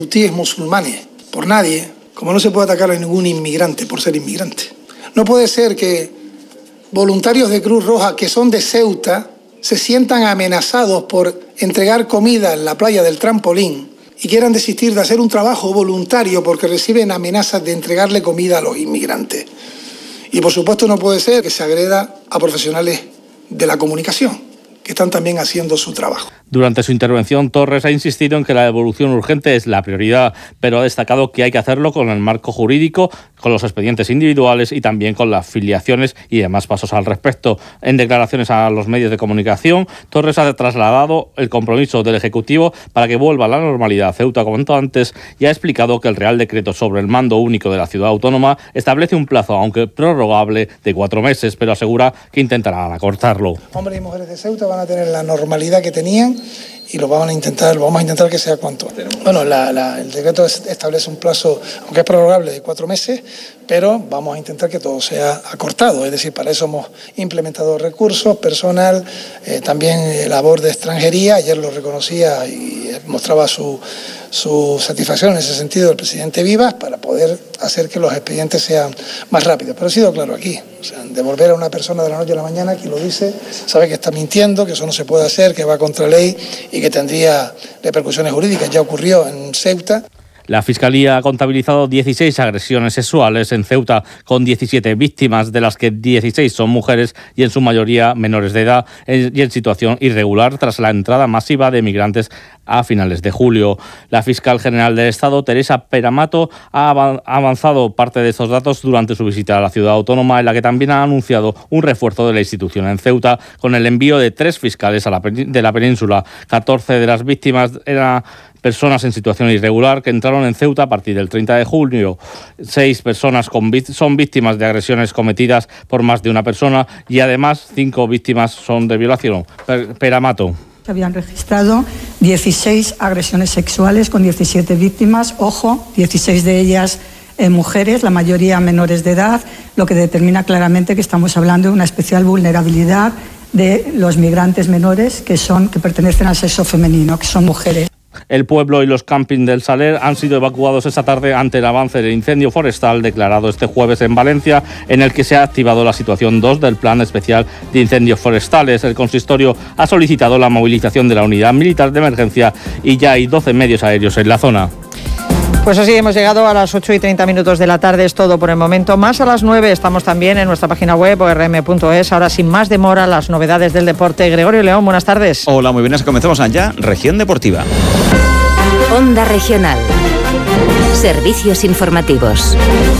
Hutíes musulmanes, por nadie, como no se puede atacar a ningún inmigrante por ser inmigrante. No puede ser que voluntarios de Cruz Roja que son de Ceuta se sientan amenazados por entregar comida en la playa del Trampolín y quieran desistir de hacer un trabajo voluntario porque reciben amenazas de entregarle comida a los inmigrantes. Y por supuesto no puede ser que se agreda a profesionales de la comunicación, que están también haciendo su trabajo. Durante su intervención, Torres ha insistido en que la devolución urgente es la prioridad, pero ha destacado que hay que hacerlo con el marco jurídico, con los expedientes individuales y también con las filiaciones y demás pasos al respecto. En declaraciones a los medios de comunicación, Torres ha trasladado el compromiso del Ejecutivo para que vuelva a la normalidad Ceuta como antes y ha explicado que el Real Decreto sobre el mando único de la ciudad autónoma establece un plazo, aunque prorrogable, de 4 meses, pero asegura que intentarán acortarlo. Hombres y mujeres de Ceuta van a tener la normalidad que tenían y lo vamos a intentar que sea cuanto. Bueno, el decreto establece un plazo, aunque es prorrogable, de 4 meses, pero vamos a intentar que todo sea acortado. Es decir, para eso hemos implementado recursos, personal, también labor de extranjería. Ayer lo reconocía y mostraba su satisfacción en ese sentido el presidente Vivas para poder hacer que los expedientes sean más rápidos. Pero ha sido claro aquí, o sea, devolver a una persona de la noche a la mañana, quien lo dice, sabe que está mintiendo, que eso no se puede hacer, que va contra ley y que tendría repercusiones jurídicas. Ya ocurrió en Ceuta. La Fiscalía ha contabilizado 16 agresiones sexuales en Ceuta, con 17 víctimas, de las que 16 son mujeres y en su mayoría menores de edad y en situación irregular tras la entrada masiva de migrantes a finales de julio. La fiscal general del Estado, Teresa Peramato, ha avanzado parte de estos datos durante su visita a la ciudad autónoma, en la que también ha anunciado un refuerzo de la institución en Ceuta, con el envío de 3 fiscales de la península. 14 de las víctimas eran personas en situación irregular que entraron en Ceuta a partir del 30 de julio. 6 personas son víctimas de agresiones cometidas por más de una persona y además 5 víctimas son de violación. Peramato. Se habían registrado 16 agresiones sexuales con 17 víctimas, ojo, 16 de ellas mujeres, la mayoría menores de edad, lo que determina claramente que estamos hablando de una especial vulnerabilidad de los migrantes menores que pertenecen al sexo femenino, que son mujeres. El pueblo y los campings del Saler han sido evacuados esta tarde ante el avance del incendio forestal declarado este jueves en Valencia, en el que se ha activado la situación 2 del Plan Especial de Incendios Forestales. El consistorio ha solicitado la movilización de la unidad militar de emergencia y ya hay 12 medios aéreos en la zona. Pues así hemos llegado a las 8:30 de la tarde, es todo por el momento. Más a las 9 estamos también en nuestra página web orm.es. Ahora sin más demora las novedades del deporte. Gregorio León, buenas tardes. Hola, muy buenas, comenzamos allá, Región Deportiva. Onda Regional. Servicios informativos.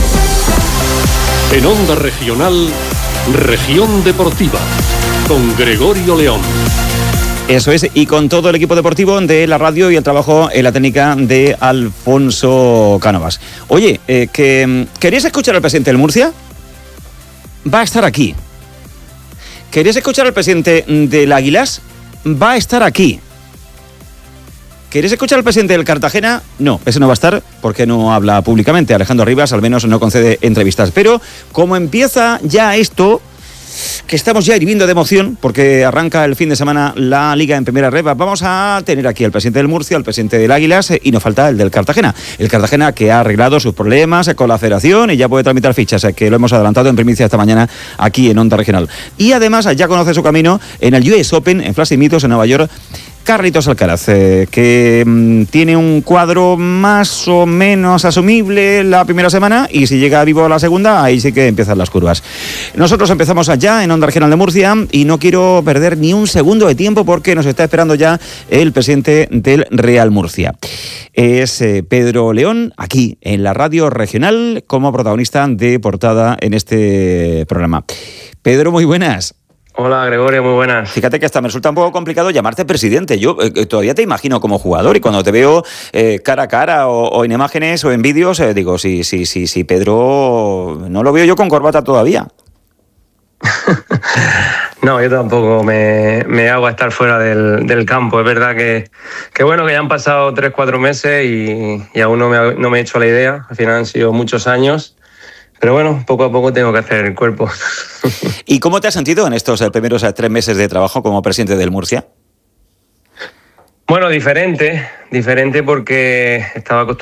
En Onda Regional, Región Deportiva, con Gregorio León. Eso es, y con todo el equipo deportivo de la radio y el trabajo en la técnica de Alfonso Cánovas. Oye, ¿queréis escuchar al presidente del Murcia? Va a estar aquí. ¿Queréis escuchar al presidente del Águilas? Va a estar aquí. ¿Queréis escuchar al presidente del Cartagena? No, ese no va a estar porque no habla públicamente. Alejandro Rivas al menos no concede entrevistas. Pero como empieza ya esto, que estamos ya hirviendo de emoción porque arranca el fin de semana la Liga en Primera Red, vamos a tener aquí al presidente del Murcia, al presidente del Águilas y nos falta el del Cartagena. El Cartagena que ha arreglado sus problemas con la federación y ya puede tramitar fichas, que lo hemos adelantado en primicia esta mañana aquí en Onda Regional. Y además ya conoce su camino en el US Open en Flash Meadows en Nueva York, Carlitos Alcaraz, que tiene un cuadro más o menos asumible la primera semana y si llega vivo a la segunda, ahí sí que empiezan las curvas. Nosotros empezamos allá en Onda Regional de Murcia y no quiero perder ni un segundo de tiempo porque nos está esperando ya el presidente del Real Murcia. Es Pedro León, aquí en la radio regional, como protagonista de portada en este programa. Pedro, muy buenas. Hola Gregorio, muy buenas. Fíjate que hasta me resulta un poco complicado llamarte presidente. Yo todavía te imagino como jugador y cuando te veo cara a cara o en imágenes o en vídeos, digo, sí, Pedro, no lo veo yo con corbata todavía. No, yo tampoco me hago a estar fuera del campo. Es verdad que bueno, que ya han pasado 3-4 meses y aún no me he hecho la idea. Al final han sido muchos años. Pero bueno, poco a poco tengo que hacer el cuerpo. ¿Y cómo te has sentido en estos primeros 3 meses de trabajo como presidente del Murcia? Bueno, diferente porque estaba acostumbrado